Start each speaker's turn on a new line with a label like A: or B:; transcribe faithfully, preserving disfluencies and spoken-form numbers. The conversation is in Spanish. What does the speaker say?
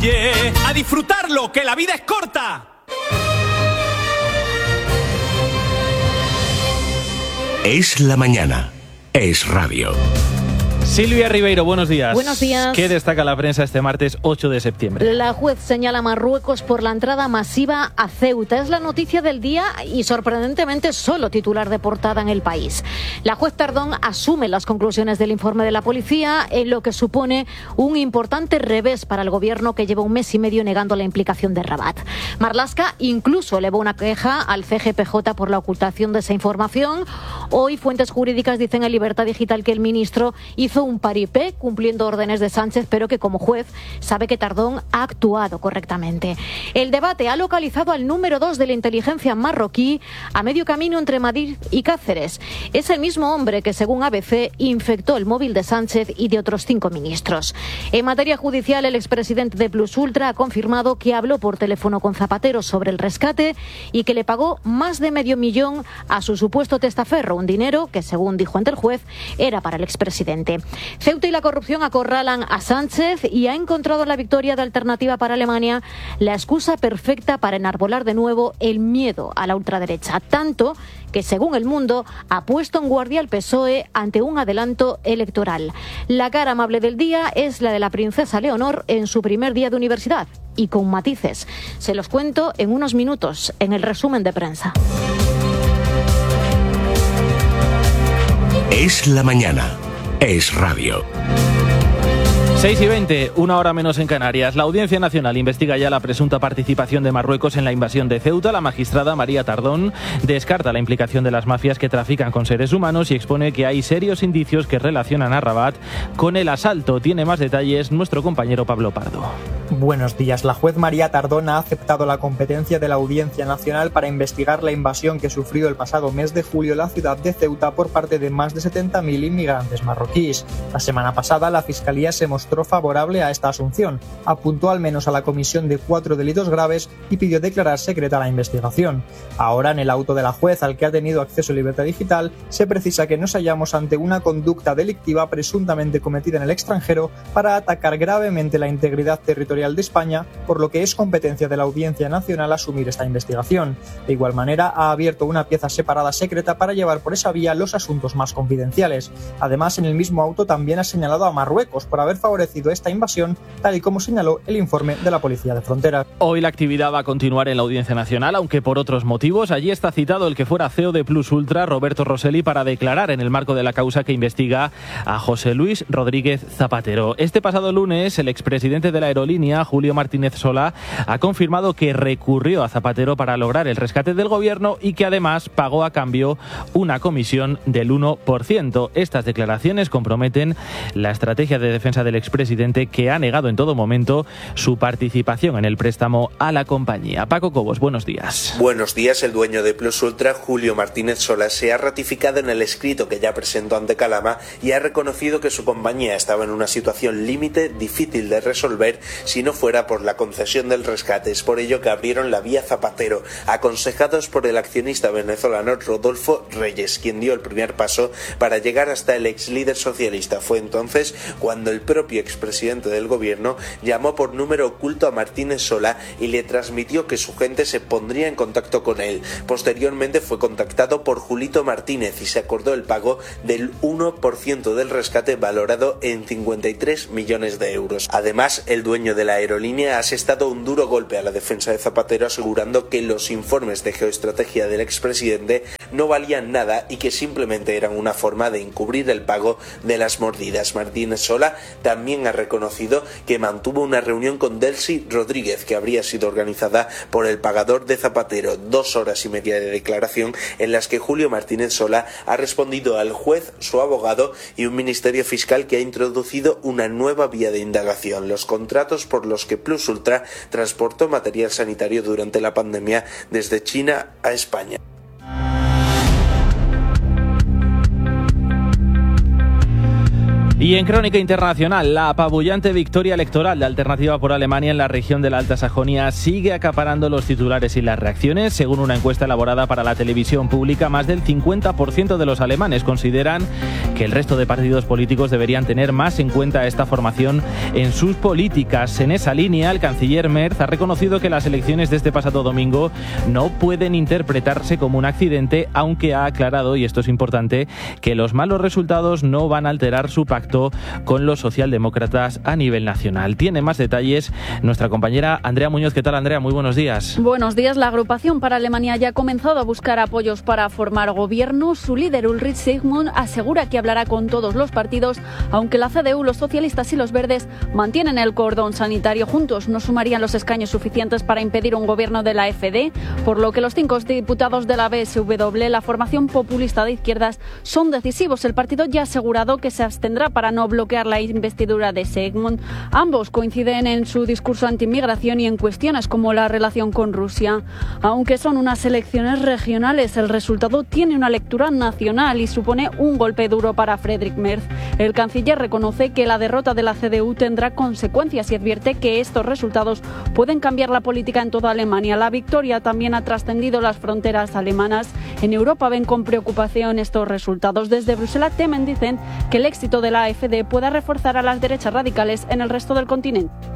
A: calle. ¡A disfrutarlo, que la vida es corta!
B: Es la mañana. Es radio.
C: Silvia Ribeiro, buenos días.
D: Buenos días.
C: ¿Qué destaca la prensa este martes ocho de septiembre?
D: La juez señala a Marruecos por la entrada masiva a Ceuta. Es la noticia del día y sorprendentemente solo titular de portada en El País. La juez Tardón asume las conclusiones del informe de la policía, en lo que supone un importante revés para el gobierno que lleva un mes y medio negando la implicación de Rabat. Marlaska incluso elevó una queja al C G P J por la ocultación de esa información. Hoy fuentes jurídicas dicen en Libertad Digital que el ministro hizo un paripé cumpliendo órdenes de Sánchez, pero que como juez sabe que Tardón ha actuado correctamente. El debate ha localizado al número dos de la inteligencia marroquí a medio camino entre Madrid y Cáceres. Es el mismo hombre que, según A B C, infectó el móvil de Sánchez y de otros cinco ministros. En materia judicial, el expresidente de Plus Ultra ha confirmado que habló por teléfono con Zapatero sobre el rescate y que le pagó más de medio millón a su supuesto testaferro, un dinero que, según dijo ante el juez, era para el expresidente. Ceuta y la corrupción acorralan a Sánchez y ha encontrado la victoria de Alternativa para Alemania la excusa perfecta para enarbolar de nuevo el miedo a la ultraderecha, tanto que, según El Mundo, ha puesto en guardia al P S O E ante un adelanto electoral. La cara amable del día es la de la princesa Leonor en su primer día de universidad, y con matices. Se los cuento en unos minutos en el resumen de prensa.
B: Es la mañana. Es radio.
C: seis y veinte, una hora menos en Canarias. La Audiencia Nacional investiga ya la presunta participación de Marruecos en la invasión de Ceuta. La magistrada María Tardón descarta la implicación de las mafias que trafican con seres humanos y expone que hay serios indicios que relacionan a Rabat con el asalto. Tiene más detalles nuestro compañero Pablo Pardo.
E: Buenos días. La juez María Tardón ha aceptado la competencia de la Audiencia Nacional para investigar la invasión que sufrió el pasado mes de julio la ciudad de Ceuta por parte de más de setenta mil inmigrantes marroquíes. La semana pasada la Fiscalía se mostró favorable a esta asunción, apuntó al menos a la comisión de cuatro delitos graves y pidió declarar secreta la investigación. Ahora, en el auto de la juez al que ha tenido acceso Libertad Digital, se precisa que nos hallamos ante una conducta delictiva presuntamente cometida en el extranjero para atacar gravemente la integridad territorial de España, por lo que es competencia de la Audiencia Nacional asumir esta investigación. De igual manera, ha abierto una pieza separada secreta para llevar por esa vía los asuntos más confidenciales. Además, en el mismo auto también ha señalado a Marruecos por haber favorecido esta invasión, tal y como señaló el informe de la Policía de Fronteras.
C: Hoy la actividad va a continuar en la Audiencia Nacional, aunque por otros motivos. Allí está citado el que fuera C E O de Plus Ultra, Roberto Rosselli, para declarar en el marco de la causa que investiga a José Luis Rodríguez Zapatero. Este pasado lunes, el expresidente de la aerolínea, Julio Martínez Solá, ha confirmado que recurrió a Zapatero para lograr el rescate del gobierno y que además pagó a cambio una comisión del uno por ciento. Estas declaraciones comprometen la estrategia de defensa del expresidente, que ha negado en todo momento su participación en el préstamo a la compañía. Paco Cobos, buenos días.
F: Buenos días. El dueño de Plus Ultra, Julio Martínez Solá, se ha ratificado en el escrito que ya presentó ante Calama y ha reconocido que su compañía estaba en una situación límite difícil de resolver si no fuera por la concesión del rescate. Es por ello que abrieron la vía Zapatero, aconsejados por el accionista venezolano Rodolfo Reyes, quien dio el primer paso para llegar hasta el ex líder socialista. Fue entonces cuando el propio expresidente del gobierno llamó por número oculto a Martínez Solá y le transmitió que su gente se pondría en contacto con él. Posteriormente fue contactado por Julito Martínez y se acordó el pago del uno por ciento del rescate, valorado en cincuenta y tres millones de euros. Además, el dueño de la aerolínea ha asestado un duro golpe a la defensa de Zapatero, asegurando que los informes de geoestrategia del expresidente no valían nada y que simplemente eran una forma de encubrir el pago de las mordidas. Martínez Solá también ha reconocido que mantuvo una reunión con Delcy Rodríguez, que habría sido organizada por el pagador de Zapatero. Dos horas y media de declaración en las que Julio Martínez Solá ha respondido al juez, su abogado y un ministerio fiscal que ha introducido una nueva vía de indagación: los contratos por los que Plus Ultra transportó material sanitario durante la pandemia desde China a España.
C: Y en crónica internacional, la apabullante victoria electoral de Alternativa por Alemania en la región de la Alta Sajonia sigue acaparando los titulares y las reacciones. Según una encuesta elaborada para la televisión pública, más del cincuenta por ciento de los alemanes consideran que que el resto de partidos políticos deberían tener más en cuenta esta formación en sus políticas. En esa línea, el canciller Merz ha reconocido que las elecciones de este pasado domingo no pueden interpretarse como un accidente, aunque ha aclarado, y esto es importante, que los malos resultados no van a alterar su pacto con los socialdemócratas a nivel nacional. Tiene más detalles nuestra compañera Andrea Muñoz. ¿Qué tal, Andrea? Muy buenos días.
G: Buenos días. La agrupación para Alemania ya ha comenzado a buscar apoyos para formar gobierno. Su líder, Ulrich Sigmund, asegura que hablará con todos los partidos, aunque la C D U, los socialistas y los verdes mantienen el cordón sanitario. Juntos no sumarían los escaños suficientes para impedir un gobierno de la F D, por lo que los cinco diputados de la B S W, la formación populista de izquierdas, son decisivos. El partido ya ha asegurado que se abstendrá para no bloquear la investidura de Sigmund. Ambos coinciden en su discurso anti-inmigración y en cuestiones como la relación con Rusia. Aunque son unas elecciones regionales, el resultado tiene una lectura nacional y supone un golpe duro para Friedrich Merz. El canciller reconoce que la derrota de la C D U tendrá consecuencias y advierte que estos resultados pueden cambiar la política en toda Alemania. La victoria también ha trascendido las fronteras alemanas. En Europa ven con preocupación estos resultados. Desde Bruselas temen, dicen, que el éxito de la A F D pueda reforzar a las derechas radicales en el resto del continente.